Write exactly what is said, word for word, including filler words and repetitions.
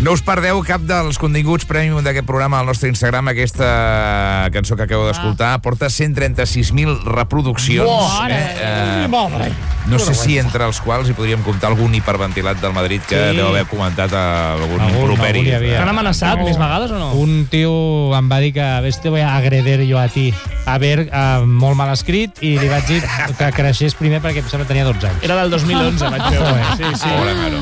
No us perdeu cap dels continguts premium d'aquest programa al nostre Instagram. Aquesta cançó que acabeu d'escoltar porta cent trenta-sis mil reproduccions. Oh, eh? Eh, no sé si entre els quals hi podríem comptar algun hiperventilat del Madrid que sí. deu haver comentat algun, algun improperi. T'han amenaçat no. més vegades o no? Un tio em va dir que a veure, te voy a agredir jo a ti. A veure, uh, molt mal escrit, i li vaig dir que creixés primer perquè em sembla que tenia dotze anys. Era del dos mil onze, vaig veure. Sí, sí.